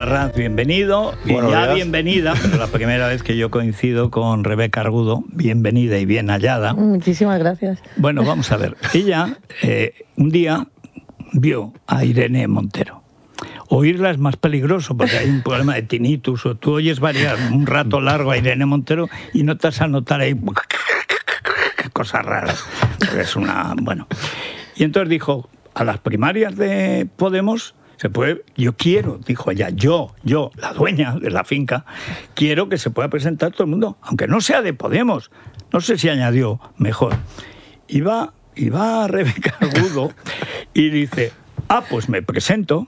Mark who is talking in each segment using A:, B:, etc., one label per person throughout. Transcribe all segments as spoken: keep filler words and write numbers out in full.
A: Arranz, bienvenido.
B: Buenos
A: ya
B: días.
A: Bienvenida, pero la primera vez que yo coincido con Rebeca Argudo, bienvenida y bien hallada.
C: Muchísimas gracias.
A: Bueno, vamos a ver. Ella eh, un día vio a Irene Montero. Oírla es más peligroso porque hay un problema de tinnitus, o tú oyes varias, un rato largo a Irene Montero y no te vas a notar ahí cosas raras. Porque es una... Bueno. Y entonces dijo, a las primarias de Podemos se puede... Yo quiero, dijo ella, yo, yo, la dueña de la finca, quiero que se pueda presentar todo el mundo, aunque no sea de Podemos. No sé si añadió mejor. Y va, y va Rebeca Argudo y dice, ah, pues me presento.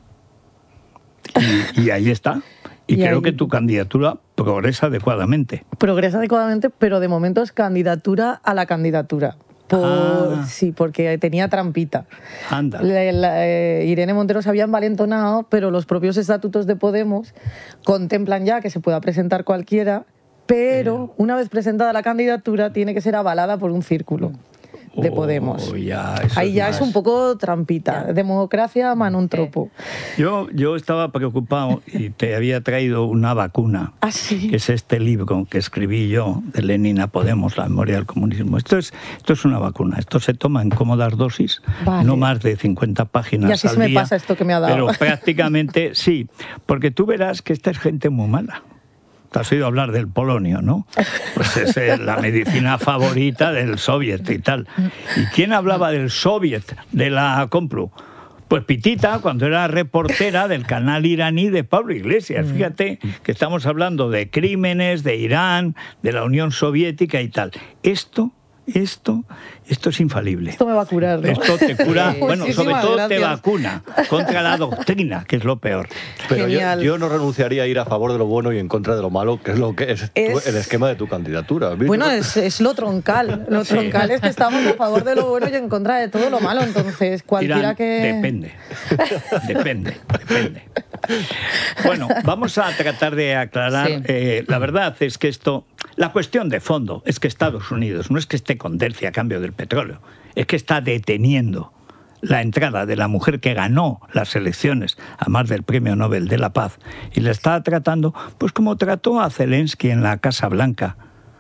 A: Y, y ahí está. Y, y creo ahí... que tu candidatura progresa adecuadamente.
C: Progresa adecuadamente, pero de momento es candidatura a la candidatura. Por, ah. Sí, porque tenía trampita.
A: Anda.
C: La, la, eh, Irene Montero se había envalentonado, pero los propios estatutos de Podemos contemplan ya que se pueda presentar cualquiera, pero una vez presentada la candidatura tiene que ser avalada por un círculo de Podemos.
A: Oh, ya,
C: Ahí
A: es
C: ya
A: más...
C: es un poco trampita. Democracia mano un tropo.
A: Yo, yo estaba preocupado y te había traído una vacuna,
C: ¿Ah, sí?
A: que es este libro que escribí yo, de Lenin a Podemos, la memoria del comunismo. Esto es, esto es una vacuna. Esto se toma en cómodas dosis,
C: vale.
A: no más de cincuenta páginas
C: y así
A: al
C: se me
A: día,
C: pasa esto que me ha dado.
A: Pero prácticamente sí, porque tú verás que esta es gente muy mala. Te has oído hablar del polonio, ¿no? Pues es la medicina favorita del soviet y tal. ¿Y quién hablaba del soviet, de la Complu? Pues Pitita, cuando era reportera del canal iraní de Pablo Iglesias. Fíjate que estamos hablando de crímenes, de Irán, de la Unión Soviética y tal. Esto... Esto, esto es infalible.
C: Esto me va a curar, ¿no?
A: Esto te cura, sí. Bueno, sobre todo
C: gracias.
A: Te vacuna contra la doctrina, que es lo peor.
B: Pero yo, yo no renunciaría a ir a favor de lo bueno y en contra de lo malo, que es lo que es, es... Tu, el esquema de tu candidatura.
C: Bueno, es, es lo troncal. Lo troncal sí. es que estamos a favor de lo bueno y en contra de todo lo malo. Entonces, cualquiera
A: Irán,
C: que...
A: Depende, depende, depende. Bueno, vamos a tratar de aclarar. Sí. Eh, la verdad es que esto... La cuestión de fondo es que Estados Unidos no es que esté con Delcia a cambio del petróleo, es que está deteniendo la entrada de la mujer que ganó las elecciones, además del Premio Nobel de la Paz, y le está tratando pues como trató a Zelensky en la Casa Blanca.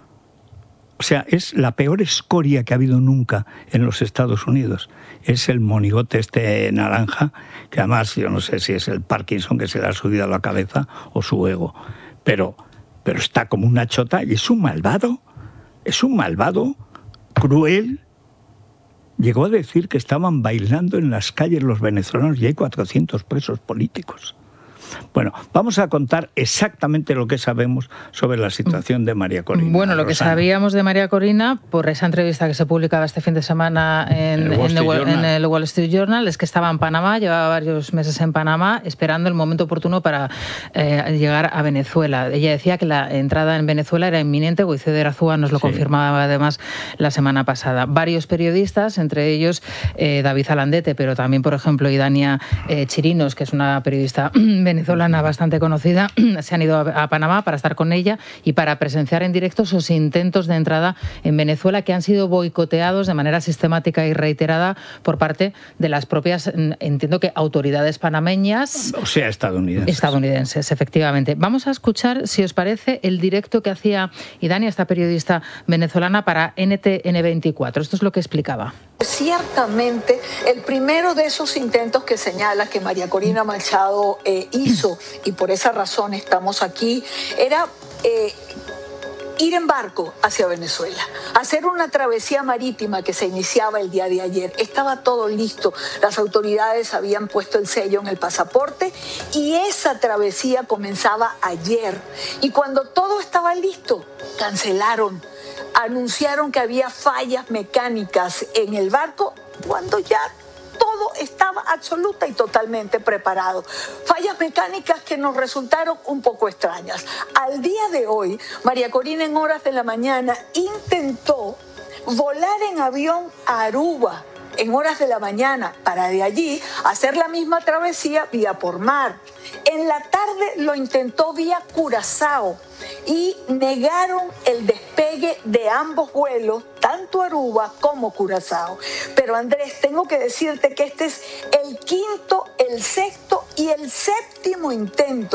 A: O sea, es la peor escoria que ha habido nunca en los Estados Unidos. Es el monigote este naranja, que además yo no sé si es el Parkinson que se le ha subido a la cabeza o su ego, pero... pero está como una chota y es un malvado, es un malvado, cruel. Llegó a decir que estaban bailando en las calles los venezolanos y hay cuatrocientos presos políticos. Bueno, vamos a contar exactamente lo que sabemos sobre la situación de María Corina.
D: Bueno, lo
A: Rosana.
D: que sabíamos de María Corina, por esa entrevista que se publicaba este fin de semana en el Wall Street, en, en el Wall Street Journal, es que estaba en Panamá, llevaba varios meses en Panamá, esperando el momento oportuno para eh, llegar a Venezuela. Ella decía que la entrada en Venezuela era inminente, Goize de Arazúa nos lo sí. confirmaba además la semana pasada. Varios periodistas, entre ellos eh, David Alandete, pero también, por ejemplo, Idania eh, Chirinos, que es una periodista venezolana bastante conocida, se han ido a, a Panamá para estar con ella y para presenciar en directo sus intentos de entrada en Venezuela, que han sido boicoteados de manera sistemática y reiterada por parte de las propias, entiendo que autoridades panameñas.
A: O sea, estadounidenses.
D: Estadounidenses, efectivamente. Vamos a escuchar, si os parece, el directo que hacía Idania, esta periodista venezolana, para N T N veinticuatro. Esto es lo que explicaba.
E: Ciertamente, el primero de esos intentos que señala que María Corina Machado eh, hizo, y por esa razón estamos aquí, era eh, ir en barco hacia Venezuela, hacer una travesía marítima que se iniciaba el día de ayer. Estaba todo listo, las autoridades habían puesto el sello en el pasaporte y esa travesía comenzaba ayer. Y cuando todo estaba listo, cancelaron. Anunciaron que había fallas mecánicas en el barco cuando ya todo estaba absoluta y totalmente preparado. Fallas mecánicas que nos resultaron un poco extrañas. Al día de hoy, María Corina en horas de la mañana intentó volar en avión a Aruba en horas de la mañana para de allí hacer la misma travesía vía por mar. En la tarde lo intentó vía Curazao y negaron el despegue de ambos vuelos, tanto Aruba como Curazao. Pero Andrés, tengo que decirte que este es el quinto, el sexto y el séptimo intento